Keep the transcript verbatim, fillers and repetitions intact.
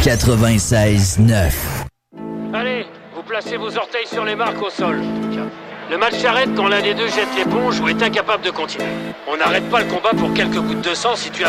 quatre-vingt-seize neuf. Allez, vous placez vos orteils sur les marques au sol. Le match s'arrête quand l'un des deux jette l'éponge ou est incapable de continuer. On n'arrête pas le combat pour quelques gouttes de sang si tu as